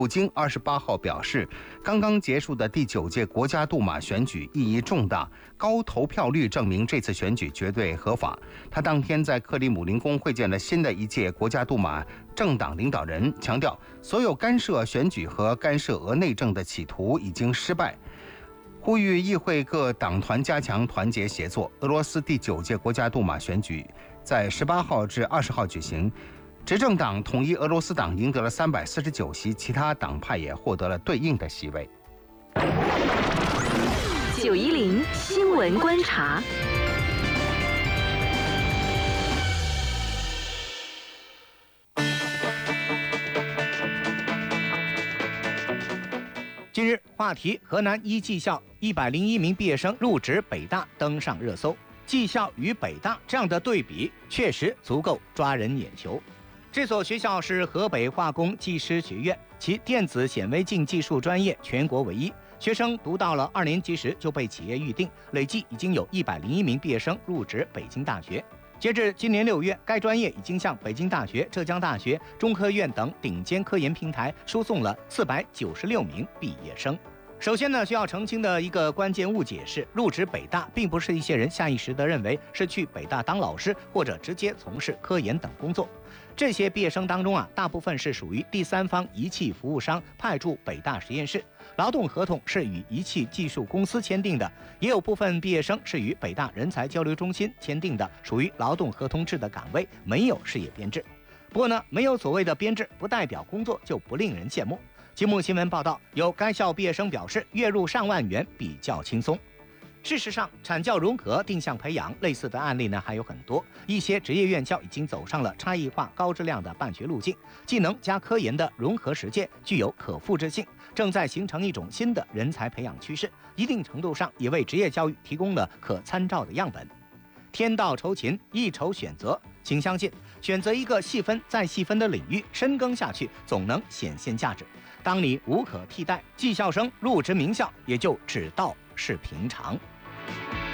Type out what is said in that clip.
普京28号表示，刚刚结束的第9届国家杜马选举意义重大，高投票率证明这次选举绝对合法。他当天在克里姆林宫会见了新的一届国家杜马政党领导人，强调所有干涉选举和干涉俄内政的企图已经失败，呼吁议会各党团加强团结协作。俄罗斯第9届国家杜马选举在18号至20号举行。执政党统一俄罗斯党赢得了349席，其他党派也获得了对应的席位。 910新闻观察。 近日，话题河南一技校101名毕业生入职北大登上热搜。技校与北大这样的对比，确实足够抓人眼球。这所学校是河北化工技师学院，其电子显微镜技术专业全国唯一，学生读到了2年级时就被企业预定，累计已经有101名毕业生入职北京大学。截至今年6月，该专业已经向北京大学、浙江大学、中科院等顶尖科研平台输送了496名毕业生。首先呢，需要澄清的一个关键误解是，入职北大并不是一些人下意识地认为是去北大当老师或者直接从事科研等工作。这些毕业生当中大部分是属于第三方仪器服务商派驻北大实验室，劳动合同是与仪器技术公司签订的，也有部分毕业生是与北大人才交流中心签订的，属于劳动合同制的岗位，没有事业编制。不过呢，没有所谓的编制，不代表工作就不令人羡慕。节目新闻报道，有该校毕业生表示，月入上万元比较轻松。事实上，产教融合、定向培养类似的案例呢还有很多。一些职业院校已经走上了差异化、高质量的办学路径，技能加科研的融合实践具有可复制性，正在形成一种新的人才培养趋势，一定程度上也为职业教育提供了可参照的样本。天道酬勤，一筹选择，请相信，选择一个细分再细分的领域，深耕下去，总能显现价值。当你无可替代，技校生入职名校也就只道是平常。